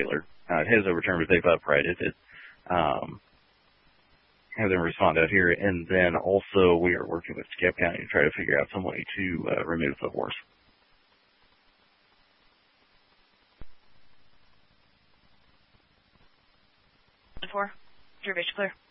trailer. It has overturned, but they've uprighted it. Have them respond out here, and then also we are working with DeKalb County to try to figure out some way to remove the horse. 4, your base clear.